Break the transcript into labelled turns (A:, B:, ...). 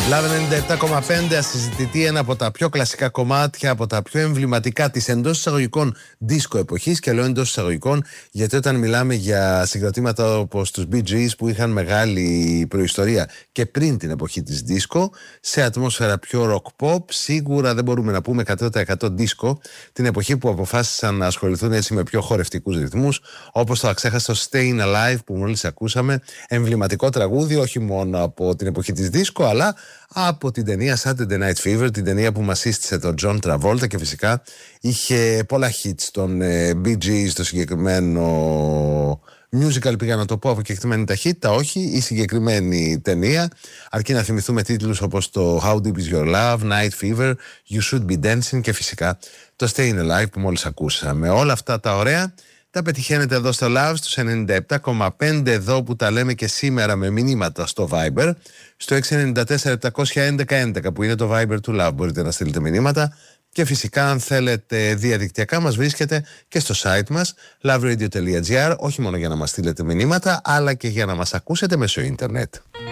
A: Love 97,5 ασυζητητή, ένα από τα πιο κλασικά κομμάτια, από τα πιο εμβληματικά της εντός εισαγωγικών δίσκο εποχής. Και λέω εντός εισαγωγικών γιατί όταν μιλάμε για συγκροτήματα όπως τους Bee Gees που είχαν μεγάλη προϊστορία και πριν την εποχή της δίσκο, σε ατμόσφαιρα πιο rock pop, σίγουρα δεν μπορούμε να πούμε 100% δίσκο, την εποχή που αποφάσισαν να ασχοληθούν έτσι με πιο χορευτικούς ρυθμούς, όπως το αξέχαστο Staying Alive που μόλις ακούσαμε, εμβληματικό τραγούδι όχι μόνο από την εποχή της δίσκο, αλλά από την ταινία Saturday Night Fever, την ταινία που μας σύστησε τον John Travolta και φυσικά είχε πολλά hits των Bee Gees, στο συγκεκριμένο musical πήγα να το πω από κεκτημένη ταχύτητα, όχι, η συγκεκριμένη ταινία, αρκεί να θυμηθούμε τίτλους όπως το How Deep Is Your Love, Night Fever, You Should Be Dancing και φυσικά το Staying Alive που μόλις ακούσαμε. Όλα αυτά τα ωραία τα πετυχαίνετε εδώ στο Love, στους 97,5 εδώ που τα λέμε και σήμερα με μηνύματα στο Viber, στο 694-711-11 που είναι το Viber του Love. Μπορείτε να στείλετε μηνύματα και φυσικά αν θέλετε διαδικτυακά μας βρίσκετε και στο site μας loveradio.gr, όχι μόνο για να μας στείλετε μηνύματα αλλά και για να μας ακούσετε μέσω ίντερνετ.